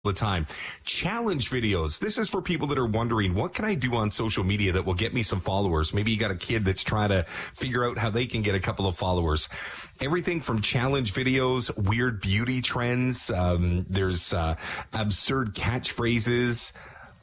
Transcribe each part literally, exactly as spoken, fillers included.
the time. Challenge videos. This is for people that are wondering, what can I do on social media that will get me some followers? Maybe you got a kid that's trying to figure out how they can get a couple of followers. Everything from challenge videos, weird beauty trends. Um, there's uh, absurd catchphrases.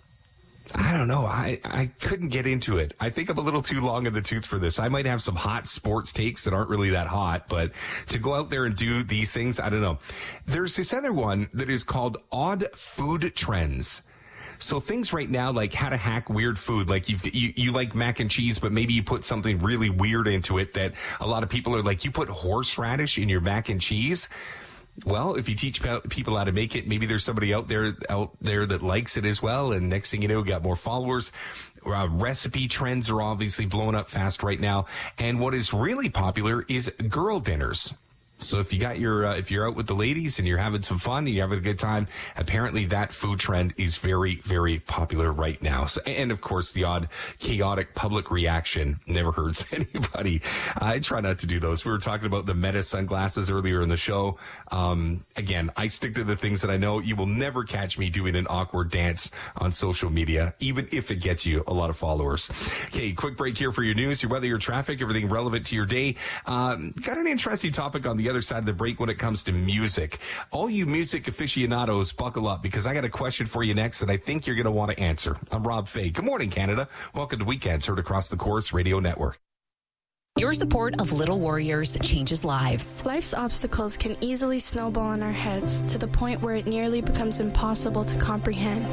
I don't know. I, I couldn't get into it. I think I'm a little too long in the tooth for this. I might have some hot sports takes that aren't really that hot, but to go out there and do these things, I don't know. There's this other one that is called Odd Food Trends. So things right now, like how to hack weird food, like you've, you you like mac and cheese, but maybe you put something really weird into it that a lot of people are like, you put horseradish in your mac and cheese. Well, if you teach people how to make it, maybe there's somebody out there out there that likes it as well. And next thing you know, got more followers. Uh, recipe trends are obviously blowing up fast right now. And what is really popular is girl dinners. So if you got your, uh, if you're out with the ladies and you're having some fun and you're having a good time, apparently that food trend is very, very popular right now. So, and of course, the odd chaotic public reaction never hurts anybody. I try not to do those. We were talking about the Meta sunglasses earlier in the show. Um, again, I stick to the things that I know. You will never catch me doing an awkward dance on social media, even if it gets you a lot of followers. Okay, quick break here for your news, your weather, your traffic, everything relevant to your day. Um, got an interesting topic on the other side of the break when it comes to music. All you music aficionados, buckle up, because I got a question for you next that I think you're going to want to answer. I'm Rob Fay. Good morning, Canada. Welcome to Weekends, heard across the Chorus Radio Network. Your support of Little Warriors changes lives. Life's obstacles can easily snowball in our heads to the point where it nearly becomes impossible to comprehend.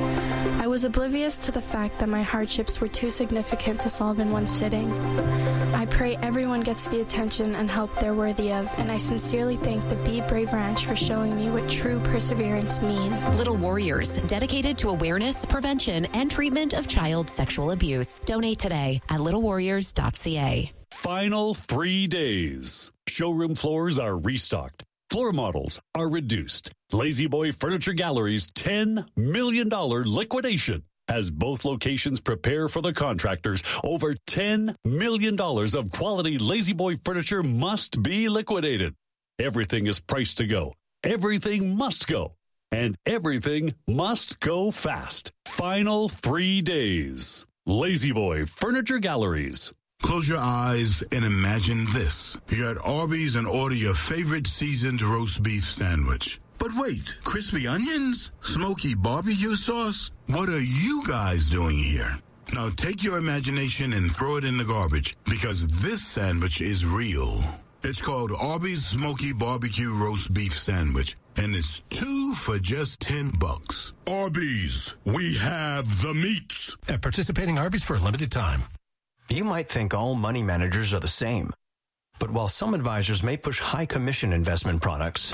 I was oblivious to the fact that my hardships were too significant to solve in one sitting. I pray everyone gets the attention and help they're worthy of, and I sincerely thank the Be Brave Ranch for showing me what true perseverance means. Little Warriors, dedicated to awareness, prevention, and treatment of child sexual abuse. Donate today at little warriors dot c a. Final three days. Showroom floors are restocked. Floor models are reduced. Lazy Boy Furniture Gallery's ten million dollars liquidation has both locations prepare for the contractors. Over ten million dollars of quality Lazy Boy furniture must be liquidated. Everything is priced to go. Everything must go. And everything must go fast. Final three days. Lazy Boy Furniture Galleries. Close your eyes and imagine this. You're at Arby's and order your favorite seasoned roast beef sandwich. But wait, crispy onions? Smoky barbecue sauce? What are you guys doing here? Now take your imagination and throw it in the garbage, because this sandwich is real. It's called Arby's Smoky Barbecue Roast Beef Sandwich, and it's two for just ten bucks. Arby's, we have the meats. At participating Arby's for a limited time. You might think all money managers are the same, but while some advisors may push high commission investment products,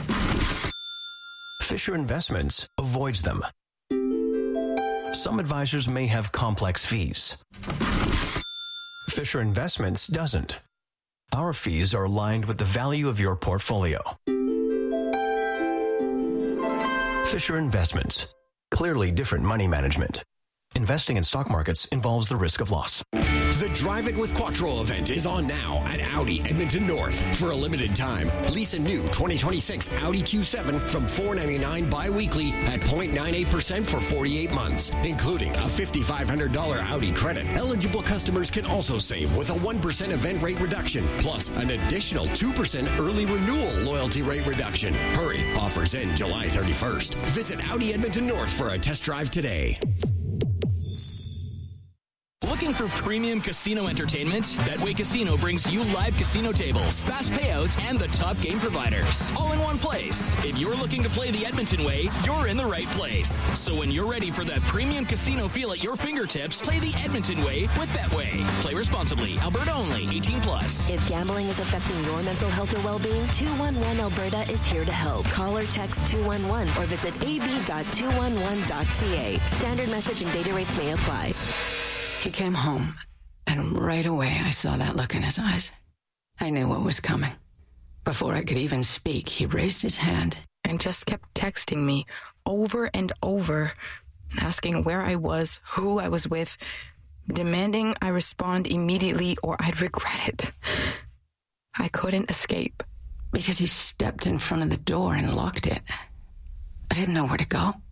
Fisher Investments avoids them. Some advisors may have complex fees. Fisher Investments doesn't. Our fees are aligned with the value of your portfolio. Fisher Investments. Clearly different money management. Investing in stock markets involves the risk of loss. The Drive It with Quattro event is on now at Audi Edmonton North. For a limited time, lease a new twenty twenty-six Audi Q seven from four ninety-nine bi-weekly at zero point nine eight percent for forty-eight months, including a five thousand five hundred dollars Audi credit. Eligible customers can also save with a one percent event rate reduction, plus an additional two percent early renewal loyalty rate reduction. Hurry, offers end July thirty-first. Visit Audi Edmonton North for a test drive today. Looking for premium casino entertainment? Betway Casino brings you live casino tables, fast payouts, and the top game providers, all in one place. If you're looking to play the Edmonton way, you're in the right place. So when you're ready for that premium casino feel at your fingertips, play the Edmonton way with Betway. Play responsibly. Alberta only. eighteen plus. If gambling is affecting your mental health or well-being, two one one Alberta is here to help. Call or text two one one or visit a b dot two one one dot c a. Standard message and data rates may apply. He came home, and right away I saw that look in his eyes. I knew what was coming. Before I could even speak, he raised his hand and just kept texting me over and over, asking where I was, who I was with, demanding I respond immediately or I'd regret it. I couldn't escape. Because he stepped in front of the door and locked it. I didn't know where to go.